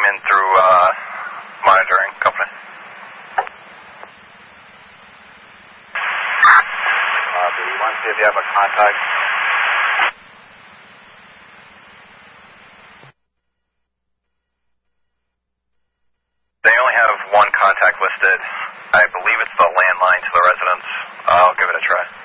in through monitoring company. Do you want to see if you have a contact? They only have one contact listed. I believe it's the landline to the residence. I'll give it a try.